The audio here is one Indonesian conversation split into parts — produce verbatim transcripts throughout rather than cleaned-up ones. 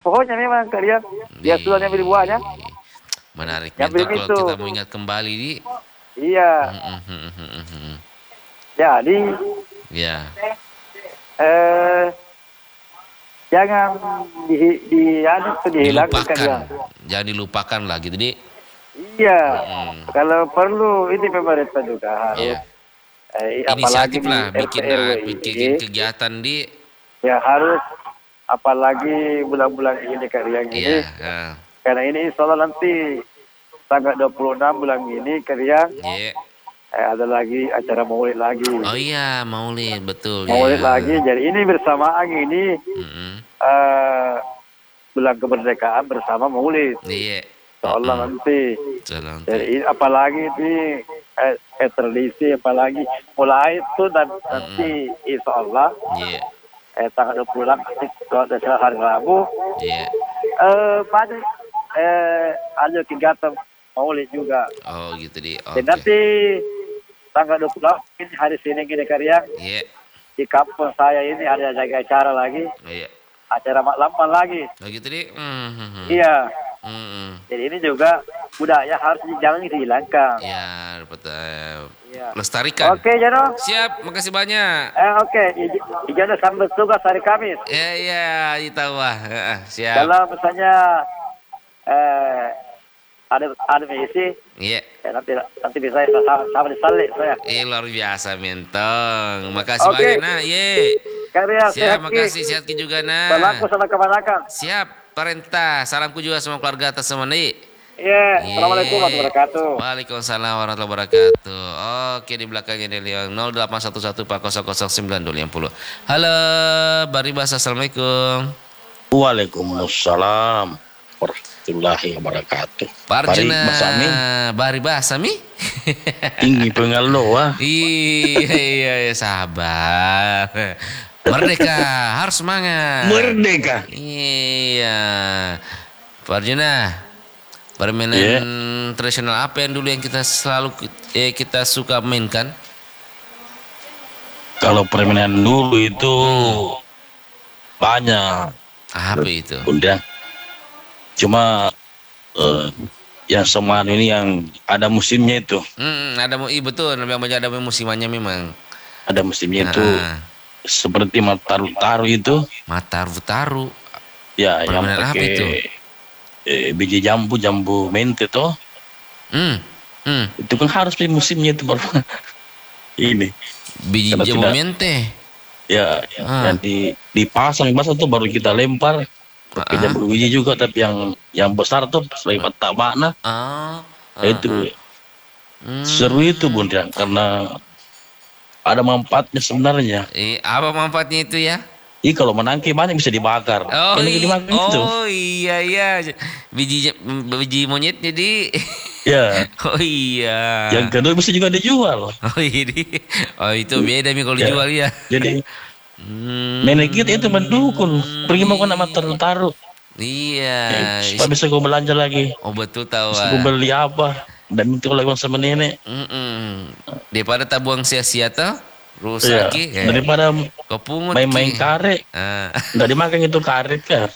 pohonnya memang kalian. Dia sudah yang beli buahnya. Menarik. Yang Mental beli kalau itu. kita mengingat kembali di. Iya. Hmm, hmm, hmm, hmm, hmm. Jadi. Ya. Eh, jangan di, di anu itu dihilangkan Dilupakan. kalian. Jangan dilupakan lah gitu di. Iya. Hmm. Kalau perlu ini pemerintah juga harus. Ya. Eh, apalagi Inisiatif di lah R T bikin R W ah, ini. bikin kegiatan di. Ya harus. Apalagi bulan-bulan ini kalian ini. Iya. ah. Karena ini insya Allah nanti tanggal dua puluh enam bulan ini kalian Iya. eh, ada lagi acara maulid lagi. Oh iya, Maulid betul Maulid ya. lagi. Jadi ini bersamaan ini Mm-mm. eh, bulan kemerdekaan bersama maulid. Iya. Insya Allah Mm-mm. nanti. Jalan Jadi ini, apalagi ini eh, eh, tradisi apalagi mulai itu dan nanti insya Allah Iya. eh, tanggal dua puluh enam kalau ada hari Rabu Iya. eh, banyak eh, ada kegiatan maulid juga. Oh gitu di. Dan Oke. nanti tanggal dua puluh delapan ini hari Senin gini kalian Iya. di kampung saya ini ada jaga acara lagi, Iya. acara maklaman lagi. Oh gitu di. Mm-hmm. Iya. Mm-hmm. Jadi ini juga budaya harus jangan dihilangkan. Ya, dapat eh, Iya. lestarikan. Oke, Jano. Siap, makasih banyak. Eh, oke, Ij- Ijana sambil tugas hari Kamis. Ya, ya, itu wah. Heeh, siap. Kalau misalnya eh ada ada misi, Iya. ya nanti nanti bisa sama, sama disalik saya. Eh, luar biasa, Mentong. Makasih Oke. banyak, nah. Ye. Karya Siap, sehat makasih. ki. Sehat Ki juga, nah. Berlaku sama kebanyakan. Siap, perintah. Salamku juga sama keluarga atas semua nih. Iya, Ye. assalamualaikum warahmatullahi wabarakatuh. Waalaikumsalam warahmatullahi wabarakatuh. Oke, di belakangnya dari nol delapan satu satu empat nol nol sembilan dua lima nol. Halo, Baribas, assalamualaikum. Waalaikumsalam warahmatullahi wabarakatuh. Parjana, Mas Ami, Baribas, Ami. tinggi pengalo ah. Iya, iya, iya, sabar. Merdeka, harus semangat. Merdeka. Iya. Parjana, permainan Iya. tradisional apa yang dulu yang kita selalu eh, kita suka mainkan? Kalau permainan dulu itu banyak, Apa itu? Bunda. Cuma eh, yang semuanya ini yang ada musimnya itu, Hmm, ada mu- iya betul, memang banyak ada musimannya memang. ada musimnya itu Ah, seperti mataru-taru itu, Mataru Taru. ya yang Permainan apa pakai itu? eh, biji jambu, jambu mente toh. Hmm, hmm. Itu kan harus di musimnya itu baru ini. Biji Karena jambu tidak- mente. Ya, Ah. yang di dipasang masa tuh baru kita lempar. Pakai Ah. jambu biji juga, tapi yang yang besar tuh sebagai petak makna. Ah, ah, itu ah. Hmm. seru itu Bunda, karena ada manfaatnya sebenarnya. Eh, apa manfaatnya itu ya? Ih, kalau menangki banyak bisa dibakar. Oh, Kan lagi i- dimakan itu. oh iya iya, biji biji monyet jadi. Ya. Oh iya. Yang kedua bisa juga dijual. Oh ini, oh itu beda nih kalau Ya. dijual ya. Jadi Hmm. nenek kita itu mendukung. Pergi makan sama taruh-taruh. Iya. Eh, supaya bisa gue belanja lagi. Oh betul tahu. Bisa gue beli apa. Dan itu lagi sama nenek. Mm-mm. Daripada tabuang sia-sia tuh, Ya. rusak ki. Eh, Daripada kau pungut main-main ki. karet. Ah. Nggak dimakan itu karet kan.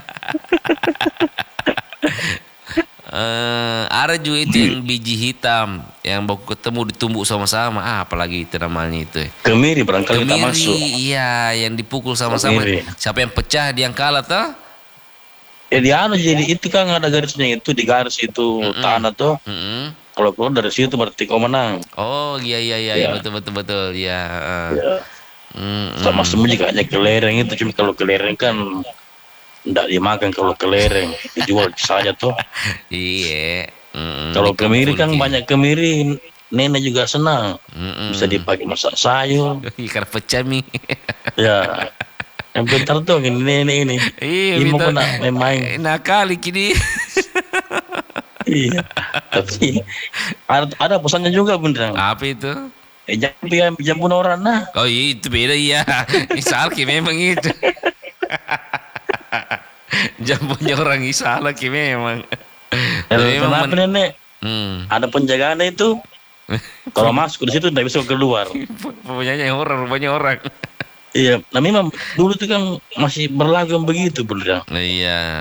Eh, ada juga itu yang biji hitam yang baku ketemu ditumbuk sama-sama. Ah, apalagi itu namanya itu. Kemiri barangkali tak masuk. Iya, yang dipukul sama-sama. Kemiri. Siapa yang pecah dia yang kalah tuh? Ya di anu, jadi itu kan ada garisnya itu, di garis itu tanah tuh. Mm-mm. Kalau keluar dari situ berarti kau menang. Oh iya iya iya Ya. ya. betul betul betul ya. ah. Ya. Mm-mm. Sama semua juga hanya kelereng itu, cuma kalau kelereng kan enggak dimakan. Kalau kelereng dijual saja tuh. Iya. Mm-mm. Kalau kemiri Dikumpul, kan Ki. banyak kemiri, nenek juga senang. Mm-mm. Bisa dipakai masak sayur. Ikan pecah mi. Ya. Yang pintar tuh ini nenek ini. Iya, Ini mau betul. kena main-main. Nakal kini. Iya. Tapi ada, ada pesannya juga beneran. Apa itu? Eh, jangan biar jambu orang nah. Oh iya itu beda iya. Isal ki memang itu. Jambunya orang Isal ki memang. Tapi memang Kenapa men- nenek? Hmm. Ada penjagaan itu. Kalau masuk di situ tidak bisa keluar. Punyanya orang, rupanya orang. Iya, nah memang dulu itu kan masih berlagu yang begitu beneran. Iya.